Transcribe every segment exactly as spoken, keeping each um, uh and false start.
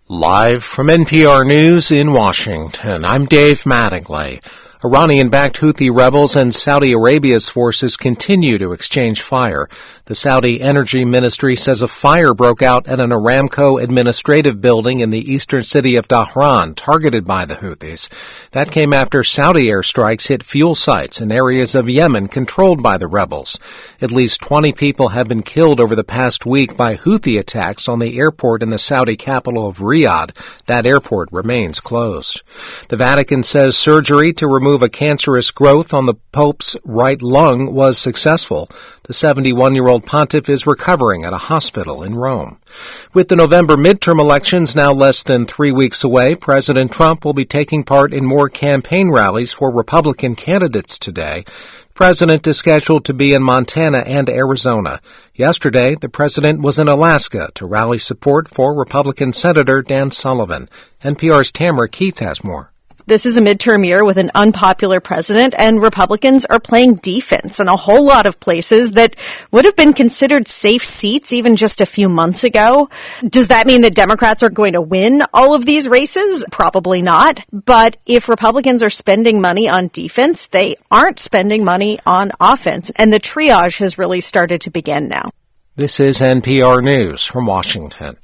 Live from N P R News in Washington, I'm Dave Mattingly. Iranian-backed Houthi rebels and Saudi Arabia's forces continue to exchange fire. The Saudi Energy Ministry says a fire broke out at an Aramco administrative building in the eastern city of Dhahran, targeted by the Houthis. That came after Saudi airstrikes hit fuel sites in areas of Yemen controlled by the rebels. At least twenty people have been killed over the past week by Houthi attacks on the airport in the Saudi capital of Riyadh. That airport remains closed. The Vatican says surgery to remove a cancerous growth on the Pope's right lung was successful. The seventy-one-year-old pontiff is recovering at a hospital in Rome. With the November midterm elections now less than three weeks away, President Trump will be taking part in more campaign rallies for Republican candidates today. The president is scheduled to be in Montana and Arizona. Yesterday, the president was in Alaska to rally support for Republican Senator Dan Sullivan. N P R's Tamara Keith has more. This is a midterm year with an unpopular president, and Republicans are playing defense in a whole lot of places that would have been considered safe seats even just a few months ago. Does that mean that Democrats are going to win all of these races? Probably not. But if Republicans are spending money on defense, they aren't spending money on offense, and the triage has really started to begin now. This is N P R News from Washington.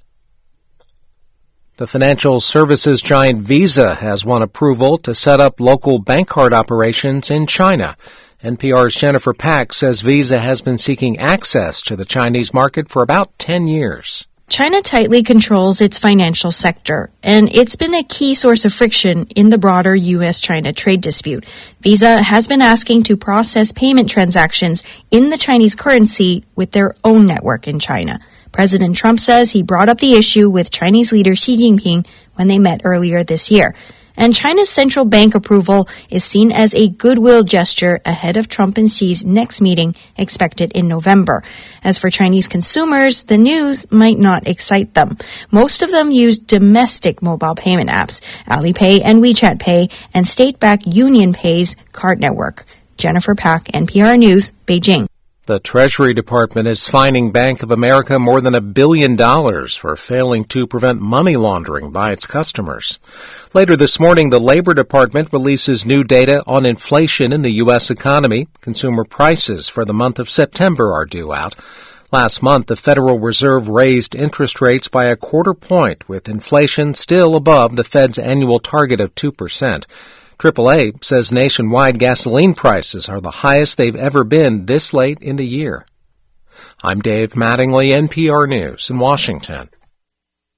The financial services giant Visa has won approval to set up local bank card operations in China. N P R's Jennifer Pack says Visa has been seeking access to the Chinese market for about ten years. China tightly controls its financial sector, and it's been a key source of friction in the broader U S China trade dispute. Visa has been asking to process payment transactions in the Chinese currency with their own network in China. President Trump says he brought up the issue with Chinese leader Xi Jinping when they met earlier this year. And China's central bank approval is seen as a goodwill gesture ahead of Trump and Xi's next meeting expected in November. As for Chinese consumers, the news might not excite them. Most of them use domestic mobile payment apps, Alipay and WeChat Pay, and state-backed Union Pay's card network. Jennifer Pack, N P R News, Beijing. The Treasury Department is fining Bank of America more than a billion dollars for failing to prevent money laundering by its customers. Later this morning, the Labor Department releases new data on inflation in the U S economy. Consumer prices for the month of September are due out. Last month, the Federal Reserve raised interest rates by a quarter point, with inflation still above the Fed's annual target of two percent. triple A says nationwide gasoline prices are the highest they've ever been this late in the year. I'm Dave Mattingly, N P R News in Washington.